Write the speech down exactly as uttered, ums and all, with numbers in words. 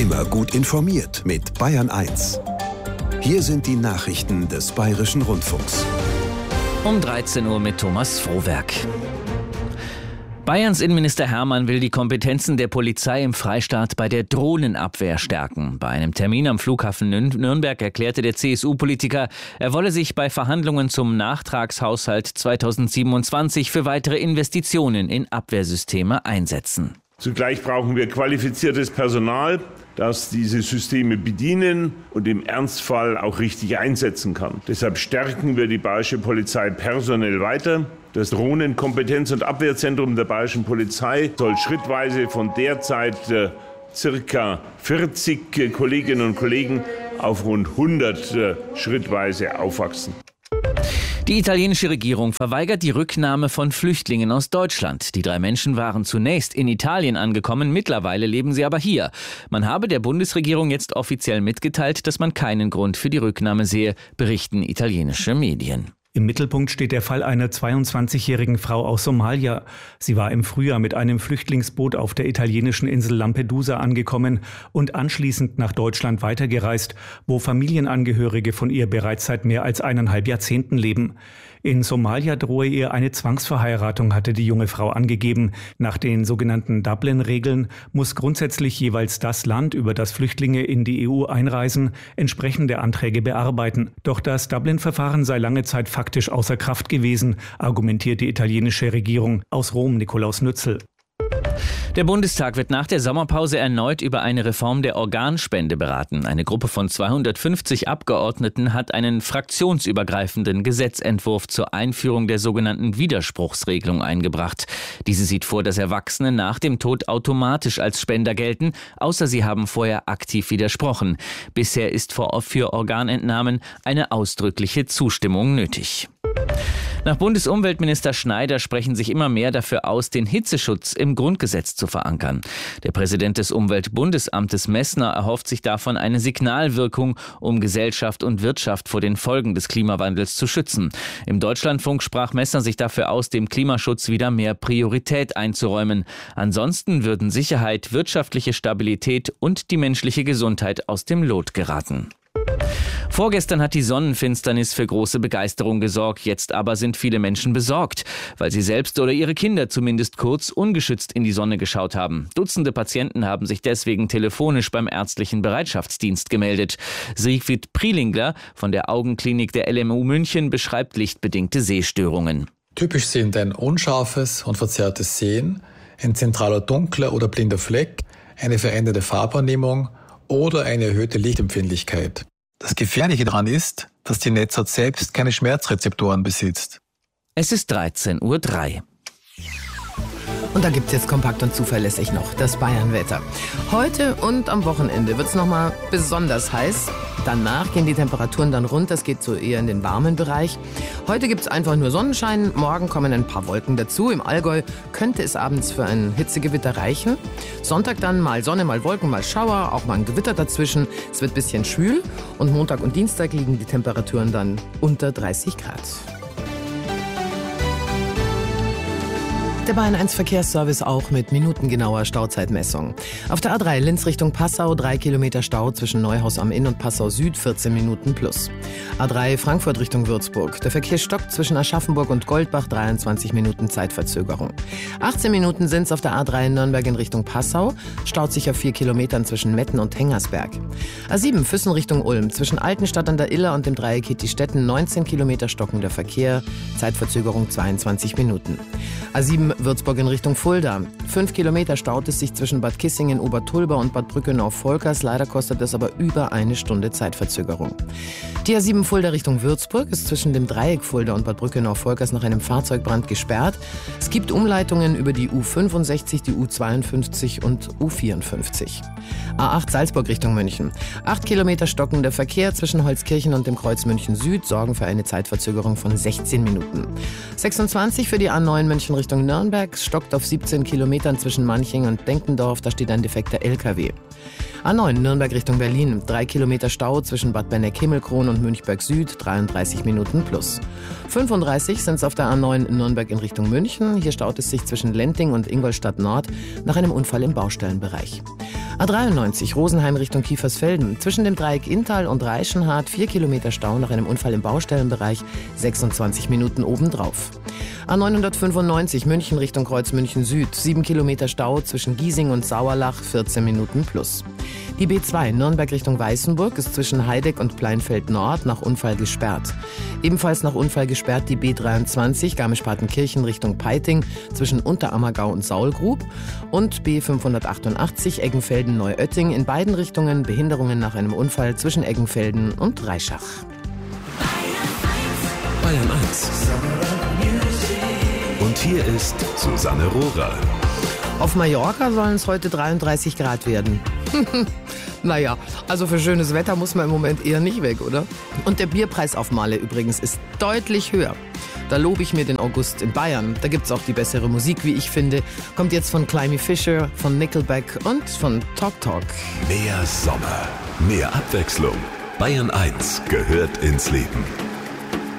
Immer gut informiert mit Bayern eins. Hier sind die Nachrichten des Bayerischen Rundfunks. Um dreizehn Uhr mit Thomas Frohwerk. Bayerns Innenminister Hermann will die Kompetenzen der Polizei im Freistaat bei der Drohnenabwehr stärken. Bei einem Termin am Flughafen Nürnberg erklärte der C S U-Politiker, er wolle sich bei Verhandlungen zum Nachtragshaushalt zweitausendsiebenundzwanzig für weitere Investitionen in Abwehrsysteme einsetzen. Zugleich brauchen wir qualifiziertes Personal, das diese Systeme bedienen und im Ernstfall auch richtig einsetzen kann. Deshalb stärken wir die Bayerische Polizei personell weiter. Das Drohnenkompetenz- und Abwehrzentrum der Bayerischen Polizei soll schrittweise von derzeit äh, circa vierzig äh, Kolleginnen und Kollegen auf rund hundert äh, schrittweise aufwachsen. Die italienische Regierung verweigert die Rücknahme von Flüchtlingen aus Deutschland. Die drei Menschen waren zunächst in Italien angekommen, mittlerweile leben sie aber hier. Man habe der Bundesregierung jetzt offiziell mitgeteilt, dass man keinen Grund für die Rücknahme sehe, berichten italienische Medien. Im Mittelpunkt steht der Fall einer zweiundzwanzigjährigen Frau aus Somalia. Sie war im Frühjahr mit einem Flüchtlingsboot auf der italienischen Insel Lampedusa angekommen und anschließend nach Deutschland weitergereist, wo Familienangehörige von ihr bereits seit mehr als eineinhalb Jahrzehnten leben. In Somalia drohe ihr eine Zwangsverheiratung, hatte die junge Frau angegeben. Nach den sogenannten Dublin-Regeln muss grundsätzlich jeweils das Land, über das Flüchtlinge in die E U einreisen, entsprechende Anträge bearbeiten. Doch das Dublin-Verfahren sei lange Zeit faktisch außer Kraft gewesen, argumentiert die italienische Regierung. Aus Rom Nikolaus Nützel. Der Bundestag wird nach der Sommerpause erneut über eine Reform der Organspende beraten. Eine Gruppe von zweihundertfünfzig Abgeordneten hat einen fraktionsübergreifenden Gesetzentwurf zur Einführung der sogenannten Widerspruchsregelung eingebracht. Diese sieht vor, dass Erwachsene nach dem Tod automatisch als Spender gelten, außer sie haben vorher aktiv widersprochen. Bisher ist für Organentnahmen eine ausdrückliche Zustimmung nötig. Nach Bundesumweltminister Schneider sprechen sich immer mehr dafür aus, den Hitzeschutz im Grundgesetz zu verankern. Der Präsident des Umweltbundesamtes Messner erhofft sich davon eine Signalwirkung, um Gesellschaft und Wirtschaft vor den Folgen des Klimawandels zu schützen. Im Deutschlandfunk sprach Messner sich dafür aus, dem Klimaschutz wieder mehr Priorität einzuräumen. Ansonsten würden Sicherheit, wirtschaftliche Stabilität und die menschliche Gesundheit aus dem Lot geraten. Vorgestern hat die Sonnenfinsternis für große Begeisterung gesorgt. Jetzt aber sind viele Menschen besorgt, weil sie selbst oder ihre Kinder zumindest kurz ungeschützt in die Sonne geschaut haben. Dutzende Patienten haben sich deswegen telefonisch beim ärztlichen Bereitschaftsdienst gemeldet. Siegfried Prielingler von der Augenklinik der L M U München beschreibt lichtbedingte Sehstörungen. Typisch sind ein unscharfes und verzerrtes Sehen, ein zentraler dunkler oder blinder Fleck, eine veränderte Farbwahrnehmung oder eine erhöhte Lichtempfindlichkeit. Das Gefährliche daran ist, dass die Netzhaut selbst keine Schmerzrezeptoren besitzt. Es ist dreizehn Uhr drei. Und da gibt es jetzt kompakt und zuverlässig noch das Bayernwetter. Heute und am Wochenende wird es nochmal besonders heiß. Danach gehen die Temperaturen dann runter, es geht so eher in den warmen Bereich. Heute gibt es einfach nur Sonnenschein, morgen kommen ein paar Wolken dazu. Im Allgäu könnte es abends für ein Hitzegewitter reichen. Sonntag dann mal Sonne, mal Wolken, mal Schauer, auch mal ein Gewitter dazwischen. Es wird ein bisschen schwül und Montag und Dienstag liegen die Temperaturen dann unter dreißig Grad. Der Bayern eins Verkehrsservice auch mit minutengenauer Stauzeitmessung. Auf der A drei Linz Richtung Passau drei Kilometer Stau zwischen Neuhaus am Inn und Passau Süd, vierzehn Minuten plus. A drei Frankfurt Richtung Würzburg. Der Verkehr stockt zwischen Aschaffenburg und Goldbach, dreiundzwanzig Minuten Zeitverzögerung. achtzehn Minuten sind es auf der A drei Nürnberg in Richtung Passau. Staut sich auf vier Kilometern zwischen Metten und Hengersberg. A sieben Füssen Richtung Ulm. Zwischen Altenstadt an der Iller und dem Dreieck Hittistetten neunzehn Kilometer stockender Verkehr. Zeitverzögerung zweiundzwanzig Minuten. A sieben Würzburg in Richtung Fulda. Fünf Kilometer staut es sich zwischen Bad Kissingen, Obertulba und Bad Brückenau-Volkers. Leider kostet es aber über eine Stunde Zeitverzögerung. Die A sieben Fulda Richtung Würzburg ist zwischen dem Dreieck Fulda und Bad Brückenau-Volkers nach einem Fahrzeugbrand gesperrt. Es gibt Umleitungen über die U fünfundsechzig, die U zweiundfünfzig und U vierundfünfzig. A acht Salzburg Richtung München. Acht Kilometer stockender Verkehr zwischen Holzkirchen und dem Kreuz München Süd sorgen für eine Zeitverzögerung von sechzehn Minuten. sechsundzwanzig für die A neun München Richtung Nürnberg, stockt auf siebzehn Kilometern zwischen Manching und Denkendorf, da steht ein defekter L K W. A neun Nürnberg Richtung Berlin, drei Kilometer Stau zwischen Bad Benneck-Himmelkron und Münchberg Süd, dreiunddreißig Minuten plus. fünfunddreißig sind es auf der A neun Nürnberg in Richtung München, hier staut es sich zwischen Lenting und Ingolstadt Nord nach einem Unfall im Baustellenbereich. A dreiundneunzig Rosenheim Richtung Kiefersfelden. Zwischen dem Dreieck Inntal und Reichenhard vier Kilometer Stau nach einem Unfall im Baustellenbereich, sechsundzwanzig Minuten obendrauf. A neunhundertfünfundneunzig München Richtung Kreuz München Süd. sieben Kilometer Stau zwischen Giesing und Sauerlach, vierzehn Minuten plus. Die B zwei Nürnberg Richtung Weißenburg ist zwischen Heideck und Pleinfeld Nord nach Unfall gesperrt. Ebenfalls nach Unfall gesperrt die B dreiundzwanzig Garmisch-Partenkirchen Richtung Peiting zwischen Unterammergau und Saulgrub und B fünfhundertachtundachtzig Eggenfelden-Neuötting in beiden Richtungen Behinderungen nach einem Unfall zwischen Eggenfelden und Reischach. Bayern eins. Und hier ist Susanne Rohrer. Auf Mallorca sollen es heute dreiunddreißig Grad werden. Naja, also für schönes Wetter muss man im Moment eher nicht weg, oder? Und der Bierpreis auf Malle übrigens ist deutlich höher. Da lobe ich mir den August in Bayern. Da gibt's auch die bessere Musik, wie ich finde. Kommt jetzt von Climby Fisher, von Nickelback und von Talk Talk. Mehr Sommer, mehr Abwechslung. Bayern eins gehört ins Leben.